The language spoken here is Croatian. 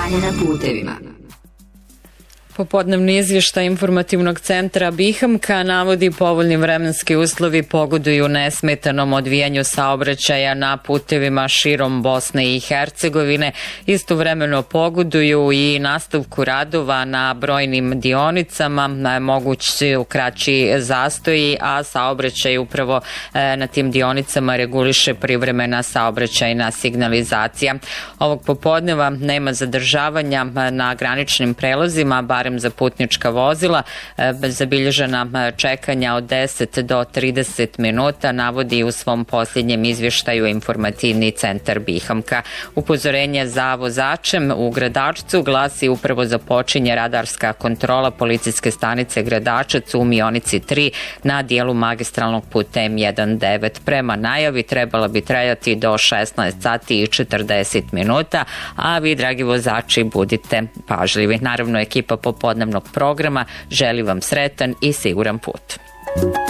stanje na putevima. Popodnevni izvještaj informativnog centra Bihamka navodi povoljni vremenski uslovi pogoduju nesmetanom odvijanju saobraćaja na putevima širom Bosne i Hercegovine. Istovremeno pogoduju i nastavku radova na brojnim dionicama, mogući kraći zastoji, a saobraćaj upravo na tim dionicama reguliše privremena saobraćajna signalizacija. Ovog popodneva nema zadržavanja na graničnim prelazima, barem za putnička vozila. Zabilježena čekanja od 10 do 30 minuta, navodi u svom posljednjem izvještaju informativni centar Bihamka. Upozorenje za vozačem u Gradačcu glasi upravo započinje radarska kontrola policijske stanice Gradačac u Mionici 3 na dijelu magistralnog puta M19. Prema najavi trebala bi trajati do 16 sati i 40 minuta, a vi, dragi vozači, budite pažljivi. Naravno, ekipa popodnevnog programa želi vam sretan i siguran put.